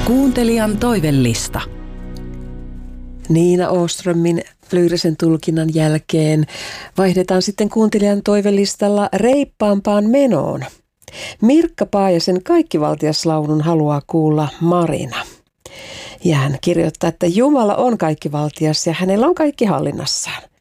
Kuuntelijan toivellista. Niina Åströmin lyyrisen tulkinnan jälkeen vaihdetaan sitten kuuntelijan toivellistalla reippaampaan menoon. Mirkka Paajasen kaikkivaltiaslaulun haluaa kuulla Marina. Ja hän kirjoittaa, että Jumala on kaikkivaltias ja hänellä on kaikki hallinnassaan.